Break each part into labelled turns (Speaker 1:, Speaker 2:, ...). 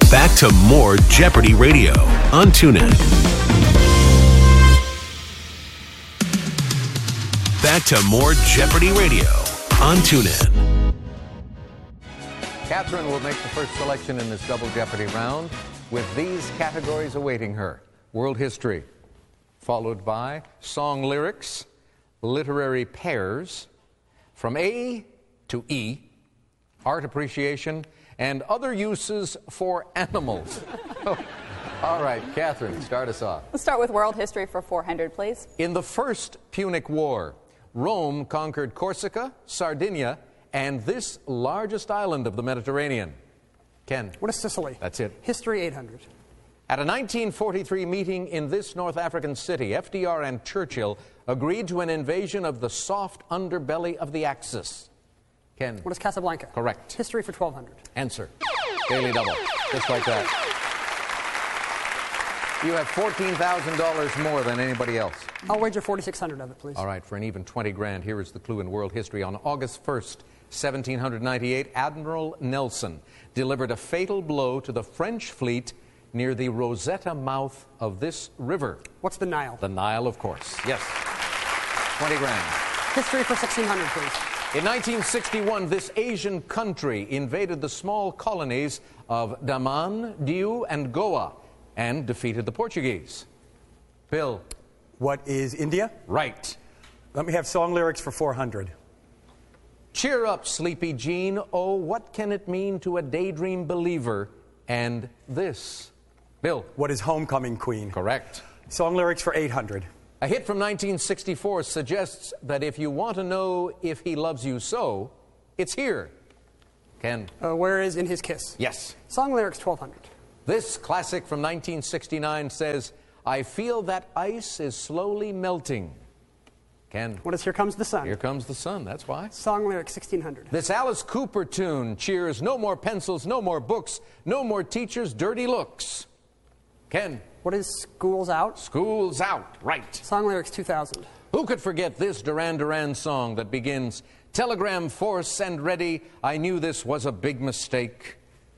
Speaker 1: Back to more Jeopardy Radio on TuneIn. Back to more Jeopardy Radio on TuneIn.
Speaker 2: Catherine will make the first selection in this Double Jeopardy round with these categories awaiting her. World history, followed by song lyrics, literary pairs, from A to E, art appreciation, and other uses for animals. All right, Catherine, start us off.
Speaker 3: Let's start with world history for 400, please.
Speaker 2: In the First Punic War, Rome conquered Corsica, Sardinia, and this largest island of the Mediterranean. Ken.
Speaker 4: What is Sicily?
Speaker 2: That's it.
Speaker 4: History 800.
Speaker 2: At a 1943 meeting in this North African city, FDR and Churchill agreed to an invasion of the soft underbelly of the Axis. Ken.
Speaker 4: What is Casablanca?
Speaker 2: Correct.
Speaker 4: History for 1200.
Speaker 2: Answer. Daily double. Just like that. You have $14,000 more than anybody else.
Speaker 4: I'll wager 4,600 of it, please.
Speaker 2: All right, for an even 20 grand, here is the clue in world history. On August 1st, 1798, Admiral Nelson delivered a fatal blow to the French fleet near the Rosetta mouth of this river.
Speaker 4: What's the Nile?
Speaker 2: The Nile, of course. Yes. 20 grand.
Speaker 4: History for 1600, please.
Speaker 2: In 1961, this Asian country invaded the small colonies of Daman, Diu, and Goa and defeated the Portuguese. Bill.
Speaker 5: What is India?
Speaker 2: Right.
Speaker 5: Let me have song lyrics for 400.
Speaker 2: Cheer up, Sleepy Jean. Oh, what can it mean to a daydream believer? And this. Bill.
Speaker 5: What is Homecoming Queen?
Speaker 2: Correct.
Speaker 5: Song lyrics for 800.
Speaker 2: A hit from 1964 suggests that if you want to know if he loves you so, it's here. Ken.
Speaker 4: Where is In His Kiss?
Speaker 2: Yes.
Speaker 4: Song lyrics 1200.
Speaker 2: This classic from 1969 says, I feel that ice is slowly melting. Ken.
Speaker 4: What is Here Comes the Sun?
Speaker 2: Here Comes the Sun, that's why.
Speaker 4: Song lyrics 1600.
Speaker 2: This Alice Cooper tune cheers, no more pencils, no more books, no more teachers' dirty looks. Ken.
Speaker 4: What is School's Out?
Speaker 2: School's Out, right.
Speaker 4: Song lyrics 2000.
Speaker 2: Who could forget this Duran Duran song that begins, telegram force and ready, I knew this was a big mistake.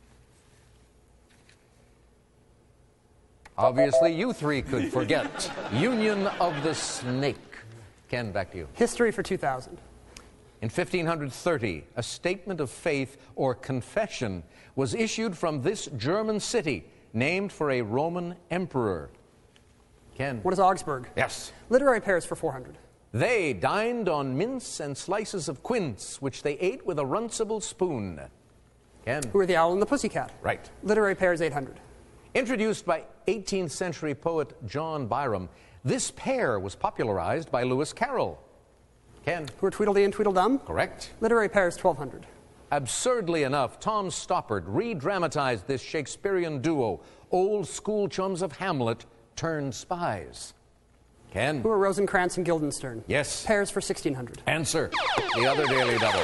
Speaker 2: Obviously, you three could forget Union of the Snake. Ken, back to you.
Speaker 4: History for 2000.
Speaker 2: In 1530, a statement of faith or confession was issued from this German city named for a Roman emperor. Ken.
Speaker 4: What is Augsburg?
Speaker 2: Yes.
Speaker 4: Literary pairs for 400.
Speaker 2: They dined on mince and slices of quince, which they ate with a runcible spoon. Ken.
Speaker 4: Who are the Owl and the Pussycat?
Speaker 2: Right.
Speaker 4: Literary pairs 800.
Speaker 2: Introduced by 18th century poet John Byrom, this pair was popularized by Lewis Carroll. Ken.
Speaker 4: Who are Tweedledee and Tweedledum?
Speaker 2: Correct.
Speaker 4: Literary pairs 1200.
Speaker 2: Absurdly enough, Tom Stoppard re-dramatized this Shakespearean duo, old school chums of Hamlet turned spies. Ken.
Speaker 4: Who are Rosencrantz and Guildenstern?
Speaker 2: Yes.
Speaker 4: Pairs for 1600.
Speaker 2: Answer. The other daily double.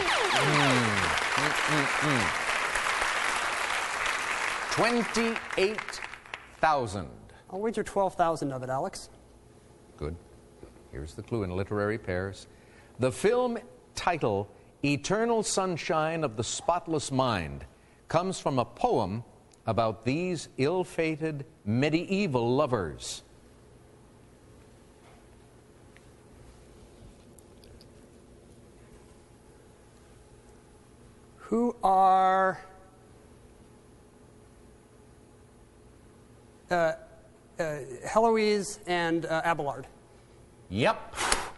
Speaker 2: 28,000.
Speaker 4: I'll wager 12,000 of it, Alex.
Speaker 2: Good. Here's the clue in literary pairs. The film title, Eternal Sunshine of the Spotless Mind, comes from a poem about these ill-fated medieval lovers.
Speaker 4: Who are Heloise and Abelard?
Speaker 2: Yep.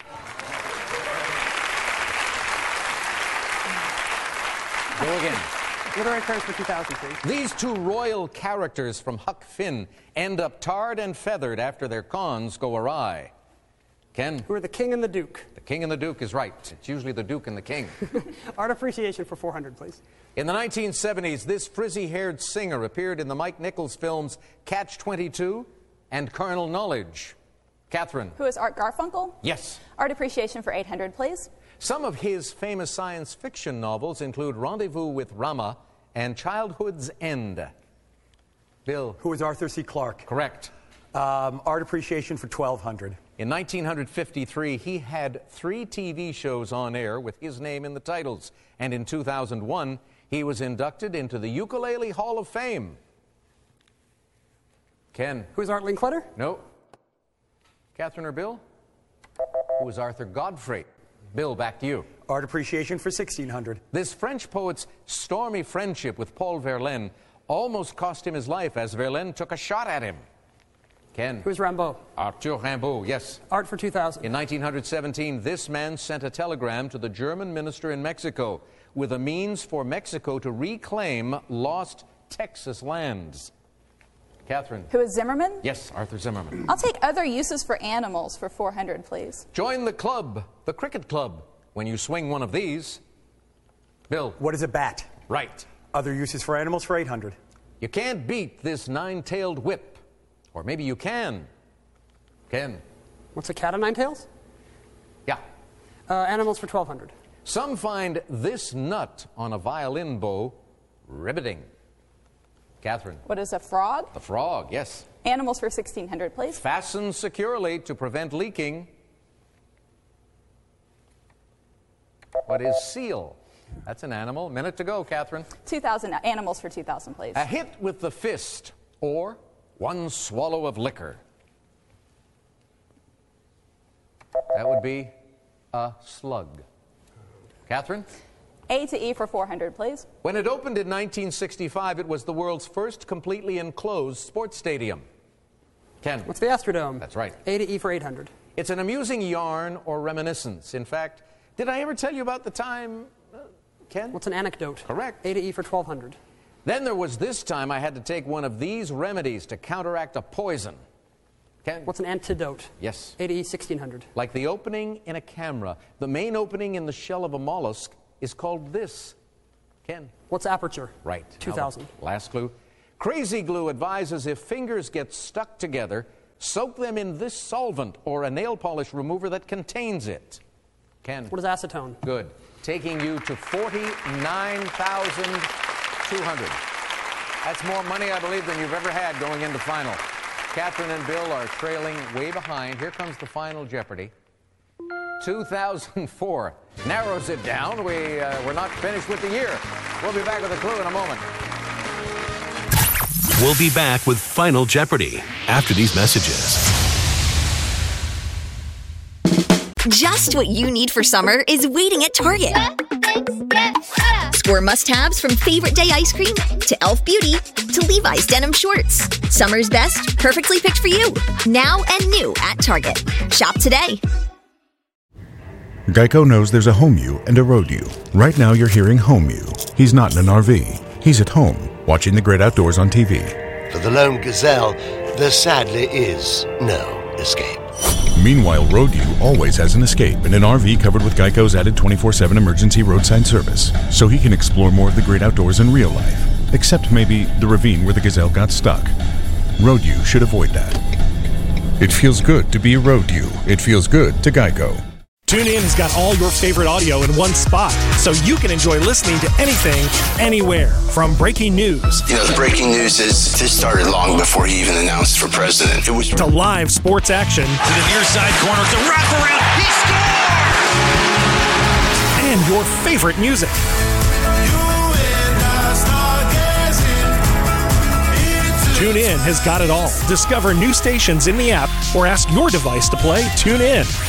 Speaker 2: Go again.
Speaker 4: Literary pairs for 2000, please.
Speaker 2: These two royal characters from Huck Finn end up tarred and feathered after their cons go awry. Ken?
Speaker 4: Who are the King and the Duke?
Speaker 2: The King and the Duke is right. It's usually the Duke and the King.
Speaker 4: Art appreciation for 400, please.
Speaker 2: In the 1970s, this frizzy-haired singer appeared in the Mike Nichols films Catch-22 and Carnal Knowledge. Catherine.
Speaker 3: Who is Art Garfunkel?
Speaker 2: Yes.
Speaker 3: Art appreciation for 800, please.
Speaker 2: Some of his famous science fiction novels include Rendezvous with Rama and Childhood's End. Bill.
Speaker 5: Who is Arthur C. Clarke?
Speaker 2: Correct.
Speaker 5: Art appreciation for 1200.
Speaker 2: In 1953, he had 3 TV shows on air with his name in the titles. And in 2001, he was inducted into the Ukulele Hall of Fame. Ken?
Speaker 4: Who is Art Linkletter?
Speaker 2: No. Catherine or Bill? Who is Arthur Godfrey? Bill, back to you.
Speaker 5: Art appreciation for 1600.
Speaker 2: This French poet's stormy friendship with Paul Verlaine almost cost him his life as Verlaine took a shot at him. Ken?
Speaker 4: Who is Rimbaud?
Speaker 2: Arthur Rimbaud, yes.
Speaker 4: Art for 2000.
Speaker 2: In 1917, this man sent a telegram to the German minister in Mexico with a means for Mexico to reclaim lost Texas lands. Catherine?
Speaker 3: Who is Zimmerman?
Speaker 2: Yes, Arthur Zimmerman.
Speaker 3: I'll take other uses for animals for 400, please.
Speaker 2: Join the club, the cricket club, when you swing one of these. Bill?
Speaker 5: What is a bat?
Speaker 2: Right.
Speaker 5: Other uses for animals for 800.
Speaker 2: You can't beat this nine-tailed whip. Or maybe you can. Ken?
Speaker 4: What's a cat of nine tails?
Speaker 2: Yeah.
Speaker 4: Animals for 1200.
Speaker 2: Some find this nut on a violin bow riveting. Catherine?
Speaker 3: What is a frog?
Speaker 2: The frog, yes.
Speaker 3: Animals for 1600, please.
Speaker 2: Fastened securely to prevent leaking. What is seal? That's an animal. Minute to go, Catherine.
Speaker 3: 2000. Animals for 2000, please.
Speaker 2: A hit with the fist or one swallow of liquor. That would be a slug. Catherine?
Speaker 3: A to E for 400, please.
Speaker 2: When it opened in 1965, it was the world's first completely enclosed sports stadium. Ken?
Speaker 4: What's the Astrodome?
Speaker 2: That's right.
Speaker 4: A to E for 800.
Speaker 2: It's an amusing yarn or reminiscence. In fact, did I ever tell you about the time, Ken?
Speaker 4: What's an anecdote?
Speaker 2: Correct.
Speaker 4: A to E for 1200.
Speaker 2: Then there was this time I had to take one of these remedies to counteract a poison. Ken?
Speaker 4: What's an antidote?
Speaker 2: Yes.
Speaker 4: A to E 1600.
Speaker 2: Like the opening in a camera, the main opening in the shell of a mollusk is called this. Ken?
Speaker 4: What's aperture?
Speaker 2: Right.
Speaker 4: 2000.
Speaker 2: Now, last clue. Crazy Glue advises if fingers get stuck together, soak them in this solvent or a nail polish remover that contains it. Ken?
Speaker 4: What is acetone?
Speaker 2: Good. Taking you to 49,200. That's more money, I believe, than you've ever had going into final. Catherine and Bill are trailing way behind. Here comes the final Jeopardy. 2004 narrows it down. We're not finished with the year. We'll be back with a clue in a moment.
Speaker 1: We'll be back with Final Jeopardy after these messages.
Speaker 6: Just what you need for summer is waiting at Target. Score must-haves from Favorite Day ice cream to Elf Beauty to Levi's denim shorts. Summer's best, perfectly picked for you. Now and new at Target. Shop today.
Speaker 7: Geico knows there's a home you and a road you. Right now you're hearing home you. He's not in an RV. He's at home, watching the great outdoors on TV.
Speaker 8: For the lone gazelle, there sadly is no escape.
Speaker 7: Meanwhile, road you always has an escape in an RV covered with Geico's added 24/7 emergency roadside service, so he can explore more of the great outdoors in real life. Except maybe the ravine where the gazelle got stuck. Road you should avoid that. It feels good to be a road you. It feels good to Geico.
Speaker 9: TuneIn has got all your favorite audio in one spot, so you can enjoy listening to anything, anywhere. From breaking news.
Speaker 10: You know, the breaking news is this started long before he even announced for president. It was
Speaker 9: to live sports action.
Speaker 11: To the near side corner, to wraparound. He scores!
Speaker 9: And your favorite music. TuneIn has got it all. Discover new stations in the app or ask your device to play TuneIn.